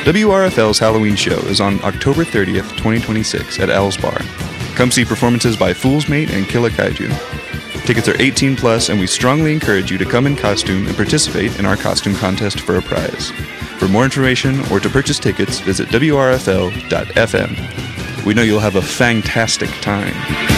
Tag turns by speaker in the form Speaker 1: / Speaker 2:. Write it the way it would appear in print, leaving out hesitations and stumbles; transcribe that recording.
Speaker 1: WRFL's Halloween show is on October 30th, 2026 at Owl's Bar. Come see performances by Fool's Mate and Kill a Kaiju. Tickets are 18 plus, and we strongly encourage you to come in costume and participate in our costume contest for a prize. For more information or to purchase tickets, visit WRFL.FM. We know you'll have a fantastic time.